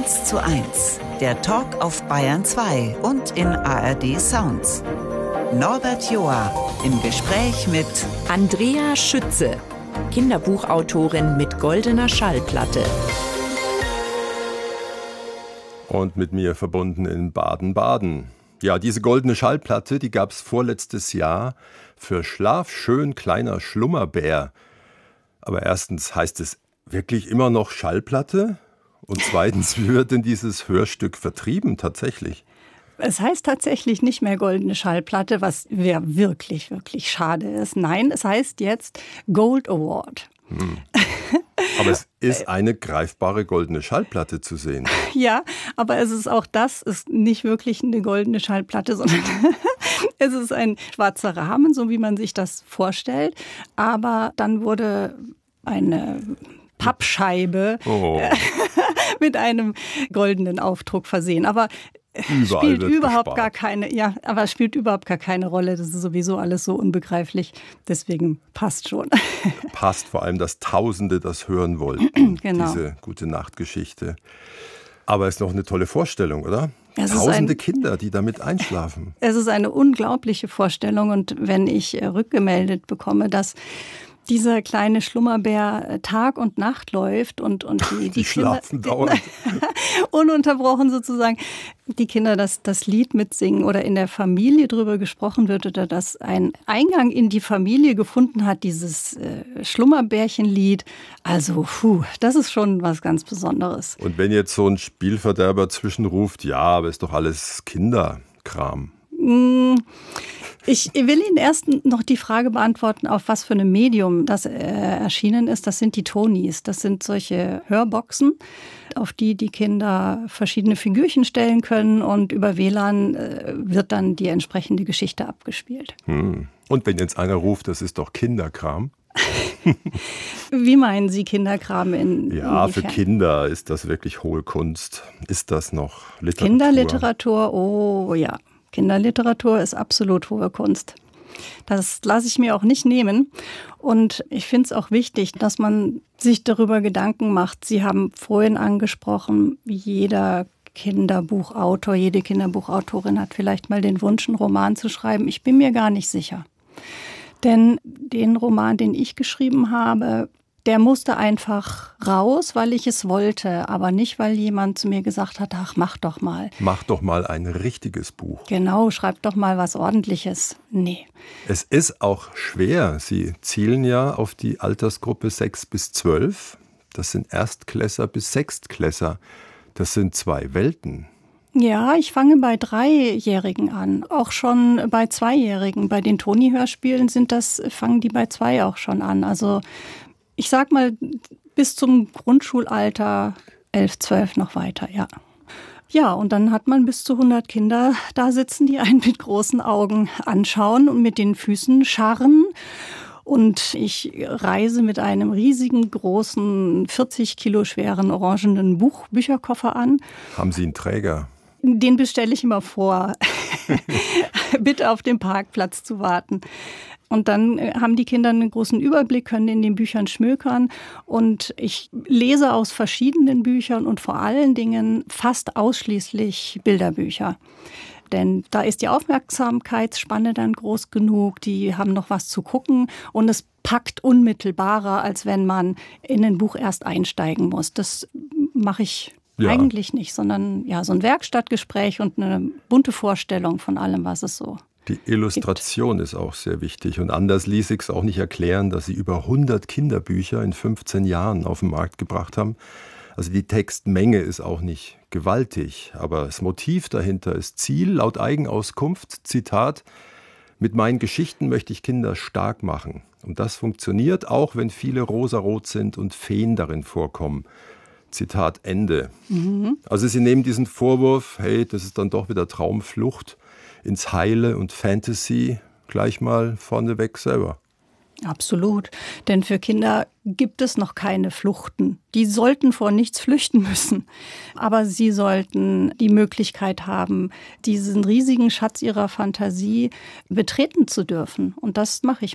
1:1, der Talk auf Bayern 2 und in ARD Sounds. Norbert Joa im Gespräch mit Andrea Schütze, Kinderbuchautorin mit goldener Schallplatte. Und mit mir verbunden in Baden-Baden. Ja, diese goldene Schallplatte, die gab es vorletztes Jahr für Schlaf schön kleiner Schlummerbär. Aber erstens, heißt es wirklich immer noch Schallplatte? Und zweitens, wie wird denn dieses Hörstück vertrieben tatsächlich? Es heißt tatsächlich nicht mehr goldene Schallplatte, was wirklich, wirklich schade ist. Nein, es heißt jetzt Gold Award. Aber es ist eine greifbare goldene Schallplatte zu sehen. Ja, aber das ist nicht wirklich eine goldene Schallplatte, sondern es ist ein schwarzer Rahmen, so wie man sich das vorstellt. Aber dann wurde eine Pappscheibe mit einem goldenen Aufdruck versehen. Aber spielt überhaupt gar keine Rolle. Das ist sowieso alles so unbegreiflich. Deswegen passt schon. Passt vor allem, dass Tausende das hören wollten. Genau. Diese Gute-Nacht-Geschichte. Aber es ist noch eine tolle Vorstellung, oder? Es Tausende Kinder, die damit einschlafen. Es ist eine unglaubliche Vorstellung. Und wenn ich rückgemeldet bekomme, dass dieser kleine Schlummerbär Tag und Nacht läuft und die schlafen Kinder dauernd. ununterbrochen sozusagen die Kinder das Lied mitsingen oder in der Familie drüber gesprochen wird oder dass ein Eingang in die Familie gefunden hat, dieses Schlummerbärchenlied. Also, das ist schon was ganz Besonderes. Und wenn jetzt so ein Spielverderber zwischenruft, ja, aber ist doch alles Kinderkram. Ich will Ihnen erst noch die Frage beantworten, auf was für einem Medium das erschienen ist. Das sind die Tonis. Das sind solche Hörboxen, auf die Kinder verschiedene Figürchen stellen können und über WLAN wird dann die entsprechende Geschichte abgespielt. Und wenn jetzt einer ruft, das ist doch Kinderkram? Wie meinen Sie Kinderkram Ja, inwiefern? für Kinder ist das wirklich hohe Kunst. Ist das noch Literatur? Kinderliteratur, oh ja. Kinderliteratur ist absolut hohe Kunst. Das lasse ich mir auch nicht nehmen. Und ich finde es auch wichtig, dass man sich darüber Gedanken macht. Sie haben vorhin angesprochen, jeder Kinderbuchautor, jede Kinderbuchautorin hat vielleicht mal den Wunsch, einen Roman zu schreiben. Ich bin mir gar nicht sicher. Denn den Roman, den ich geschrieben habe, der musste einfach raus, weil ich es wollte, aber nicht, weil jemand zu mir gesagt hat, ach, mach doch mal. Mach doch mal ein richtiges Buch. Genau, schreib doch mal was Ordentliches. Nee. Es ist auch schwer. Sie zielen ja auf die Altersgruppe 6 bis 12. Das sind Erstklässler bis Sechstklässler. Das sind zwei Welten. Ja, ich fange bei 3-Jährigen an, auch schon bei 2-Jährigen. Bei den Toni-Hörspielen fangen die bei 2 auch schon an. Also ich sag mal, bis zum Grundschulalter 11, 12 noch weiter, ja. Ja, und dann hat man bis zu 100 Kinder da sitzen, die einen mit großen Augen anschauen und mit den Füßen scharren. Und ich reise mit einem riesigen, großen, 40 Kilo schweren, orangenen Bücherkoffer an. Haben Sie einen Träger? Den bestelle ich immer vor, bitte auf dem Parkplatz zu warten. Und dann haben die Kinder einen großen Überblick, können in den Büchern schmökern. Und ich lese aus verschiedenen Büchern und vor allen Dingen fast ausschließlich Bilderbücher. Denn da ist die Aufmerksamkeitsspanne dann groß genug, die haben noch was zu gucken und es packt unmittelbarer, als wenn man in ein Buch erst einsteigen muss. Das mache ich eigentlich nicht, sondern ja, so ein Werkstattgespräch und eine bunte Vorstellung von allem, was es so Die Illustration ist auch sehr wichtig und anders ließ ich es auch nicht erklären, dass sie über 100 Kinderbücher in 15 Jahren auf den Markt gebracht haben. Also die Textmenge ist auch nicht gewaltig, aber das Motiv dahinter ist Ziel, laut Eigenauskunft, Zitat, mit meinen Geschichten möchte ich Kinder stark machen. Und das funktioniert auch, wenn viele rosarot sind und Feen darin vorkommen. Zitat Ende. Also Sie nehmen diesen Vorwurf, hey, das ist dann doch wieder Traumflucht, ins Heile und Fantasy gleich mal vorneweg selber. Absolut. Denn für Kinder gibt es noch keine Fluchten. Die sollten vor nichts flüchten müssen. Aber sie sollten die Möglichkeit haben, diesen riesigen Schatz ihrer Fantasie betreten zu dürfen. Und das mache ich